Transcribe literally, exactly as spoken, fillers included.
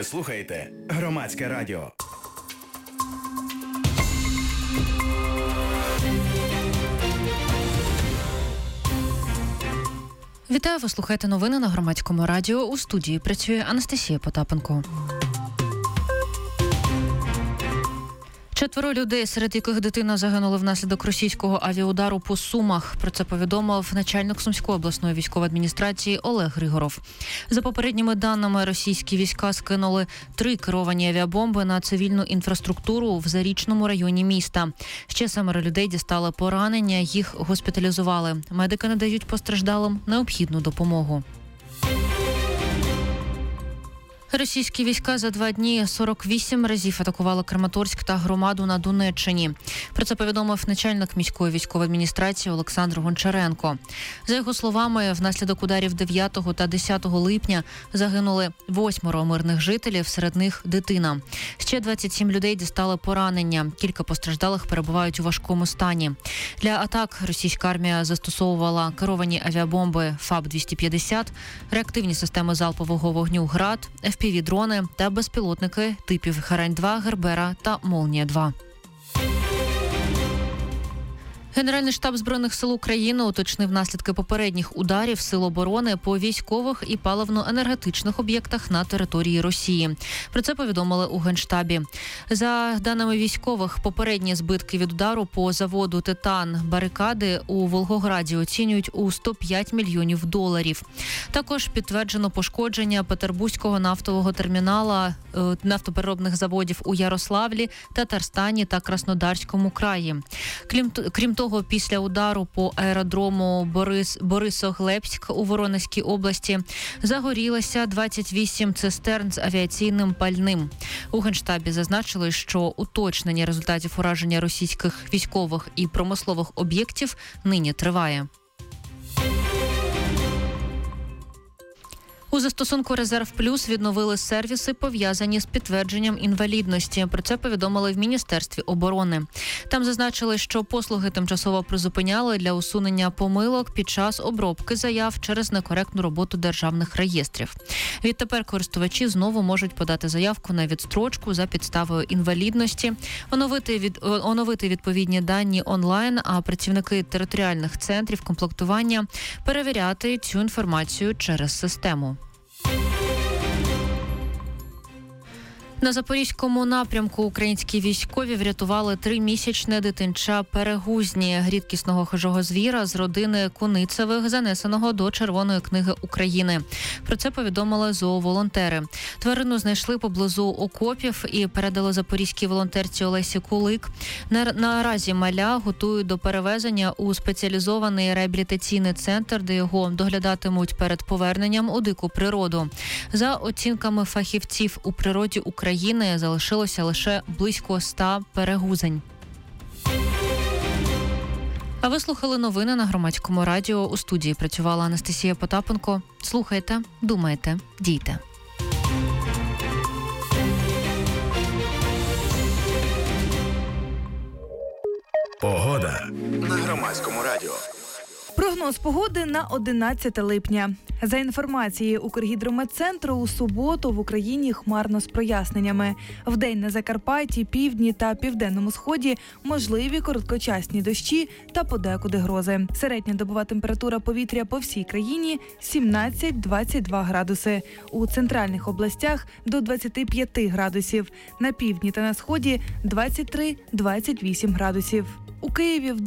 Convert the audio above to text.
Ви слухаєте Громадське радіо. Вітаю, ви слухаєте новини на Громадському радіо. У студії працює Анастасія Потапенко. Четверо людей, серед яких дитина загинула внаслідок російського авіаудару по Сумах. Про це повідомив начальник Сумської обласної військової адміністрації Олег Григоров. За попередніми даними, російські війська скинули три керовані авіабомби на цивільну інфраструктуру в Зарічному районі міста. Ще семеро людей дістали поранення, їх госпіталізували. Медики надають постраждалим необхідну допомогу. Російські війська за два дні сорок вісім разів атакували Краматорськ та громаду на Донеччині. Про це повідомив начальник міської військової адміністрації Олександр Гончаренко. За його словами, внаслідок ударів дев'ятого та десятого липня загинули восьмеро мирних жителів, серед них дитина. Ще двадцять сім людей дістали поранення. Кілька постраждалих перебувають у важкому стані. Для атак російська армія застосовувала керовані авіабомби ФАБ двісті п'ятдесят, реактивні системи залпового вогню «Град», еф пі ві-дрони та безпілотники типів «Герань-два», «Гербера» та «Молнія-два». Генеральний штаб Збройних сил України уточнив наслідки попередніх ударів Сил оборони по військових і паливно-енергетичних об'єктах на території Росії. Про це повідомили у Генштабі. За даними військових, попередні збитки від удару по заводу «Титан» Барикади у Волгограді оцінюють у сто п'ять мільйонів доларів. Також підтверджено пошкодження Петербурзького нафтового термінала, нафтопереробних заводів у Ярославлі, Татарстані та Краснодарському краї. Крім, крім того, після удару по аеродрому Борис, Борисоглебськ у Воронезькій області загорілося двадцять вісім цистерн з авіаційним пальним. У Генштабі зазначили, що уточнення результатів ураження російських військових і промислових об'єктів нині триває. У застосунку «Резерв Плюс» відновили сервіси, пов'язані з підтвердженням інвалідності. Про це повідомили в Міністерстві оборони. Там зазначили, що послуги тимчасово призупиняли для усунення помилок під час обробки заяв через некоректну роботу державних реєстрів. Відтепер користувачі знову можуть подати заявку на відстрочку за підставою інвалідності, оновити, від, оновити відповідні дані онлайн, а працівники територіальних центрів комплектування перевіряти цю інформацію через систему. На Запорізькому напрямку українські військові врятували тримісячне дитинча перегузні рідкісного хижого звіра з родини Куницевих, занесеного до Червоної книги України. Про це повідомили зооволонтери. Тварину знайшли поблизу окопів і передали запорізькій волонтерці Олесі Кулик. Наразі маля готують до перевезення у спеціалізований реабілітаційний центр, де його доглядатимуть перед поверненням у дику природу. За оцінками фахівців, у природі України України залишилося лише близько ста перегузень. А ви слухали новини на Громадському радіо. У студії працювала Анастасія Потапенко. Слухайте, думайте, дійте. Погода на Громадському радіо. Прогноз погоди на одинадцяте липня. За інформацією Укргідрометцентру, у суботу в Україні хмарно з проясненнями. Вдень на Закарпатті, півдні та південному сході можливі короткочасні дощі та подекуди грози. Середня добова температура повітря по всій країні – сімнадцять - двадцять два градуси. У центральних областях – до двадцяти п'яти градусів. На півдні та на сході – двадцять три - двадцять вісім градусів. У Києві